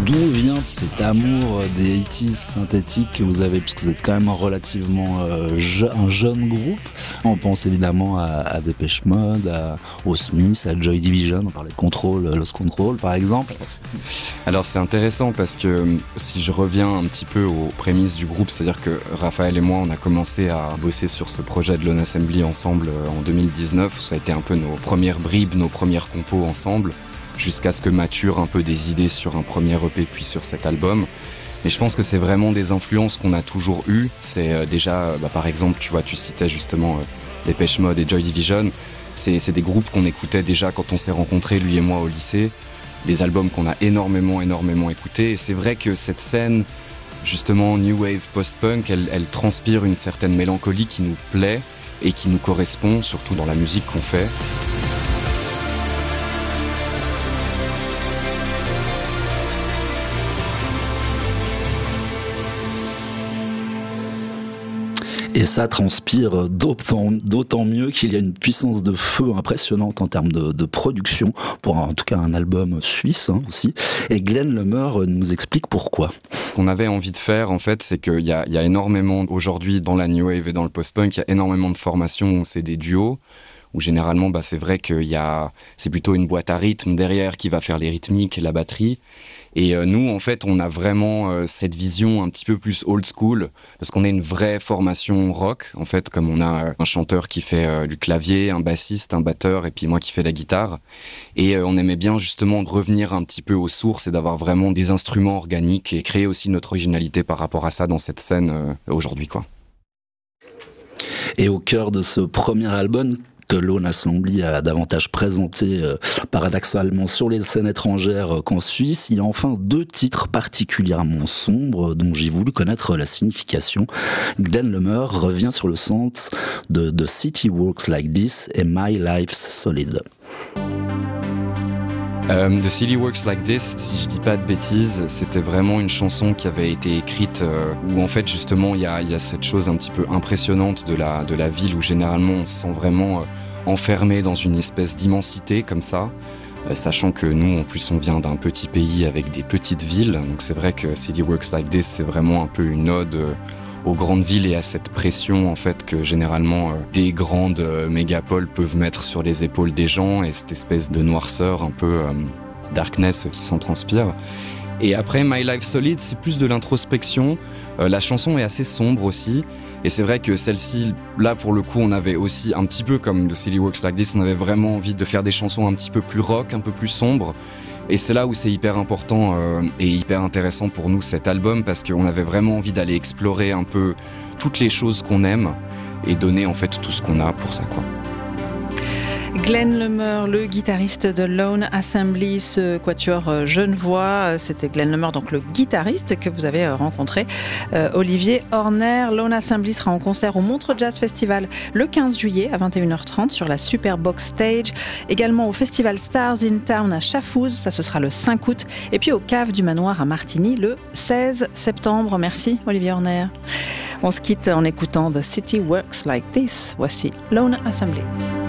D'où vient cet amour des 80s synthétiques que vous avez, puisque vous êtes quand même relativement un jeune groupe. On pense évidemment à Depeche Mode, aux Smiths, à Joy Division, on parlait de Control, Lost Control par exemple. Alors c'est intéressant parce que si je reviens un petit peu aux prémices du groupe, c'est-à-dire que Raphaël et moi on a commencé à bosser sur ce projet de Lone Assembly ensemble en 2019, ça a été un peu nos premières bribes, nos premières compos ensemble, jusqu'à ce que maturent un peu des idées sur un premier EP puis sur cet album. Mais je pense que c'est vraiment des influences qu'on a toujours eues. C'est déjà, par exemple, tu citais justement Depeche Mode et Joy Division. C'est des groupes qu'on écoutait déjà quand on s'est rencontrés, lui et moi, au lycée. Des albums qu'on a énormément écoutés. Et c'est vrai que cette scène, justement, New Wave Post-Punk, elle transpire une certaine mélancolie qui nous plaît et qui nous correspond, surtout dans la musique qu'on fait. Et ça transpire d'autant mieux qu'il y a une puissance de feu impressionnante en termes de production, pour en tout cas un album suisse aussi. Et Glenn Lemeur nous explique pourquoi. Ce qu'on avait envie de faire, en fait, c'est qu'il y a énormément, aujourd'hui, dans la New Wave et dans le post-punk, il y a énormément de formations où c'est des duos, où généralement, c'est vrai c'est plutôt une boîte à rythme derrière qui va faire les rythmiques et la batterie. Et nous, en fait, on a vraiment cette vision un petit peu plus old school, parce qu'on est une vraie formation rock, en fait, comme on a un chanteur qui fait du clavier, un bassiste, un batteur, et puis moi qui fais la guitare. Et on aimait bien justement revenir un petit peu aux sources et d'avoir vraiment des instruments organiques et créer aussi notre originalité par rapport à ça dans cette scène aujourd'hui, quoi. Et au cœur de ce premier album, que Lone Assembly a davantage présenté paradoxalement sur les scènes étrangères qu'en Suisse, il y a enfin 2 titres particulièrement sombres dont j'ai voulu connaître la signification. Glenn Lemeur revient sur le sens de The City Works Like This et My Life's Solid. The City Works Like This, si je dis pas de bêtises, c'était vraiment une chanson qui avait été écrite où en fait justement il y a cette chose un petit peu impressionnante de la ville où généralement on se sent vraiment enfermé dans une espèce d'immensité comme ça, sachant que nous en plus on vient d'un petit pays avec des petites villes, donc c'est vrai que City Works Like This c'est vraiment un peu une ode aux grandes villes et à cette pression en fait que généralement des grandes mégapoles peuvent mettre sur les épaules des gens et cette espèce de noirceur un peu darkness qui s'en transpire. Et après My Life Solid, c'est plus de l'introspection. La chanson est assez sombre aussi et c'est vrai que celle-ci, là pour le coup, on avait aussi un petit peu comme The City Works Like This, on avait vraiment envie de faire des chansons un petit peu plus rock, un peu plus sombres. Et c'est là où c'est hyper important et hyper intéressant pour nous cet album parce qu'on avait vraiment envie d'aller explorer un peu toutes les choses qu'on aime et donner en fait tout ce qu'on a pour ça, quoi. Glenn Lemeur, le guitariste de Lone Assembly, ce quatuor genevois, c'était Glenn Lemeur, donc le guitariste que vous avez rencontré, Olivier Horner. Lone Assembly sera en concert au Montreux Jazz Festival le 15 juillet à 21h30 sur la Superbox Stage, également au Festival Stars in Town à Chafouz, ça ce sera le 5 août, et puis au Cave du Manoir à Martigny le 16 septembre. Merci Olivier Horner. On se quitte en écoutant The City Works Like This. Voici Lone Assembly.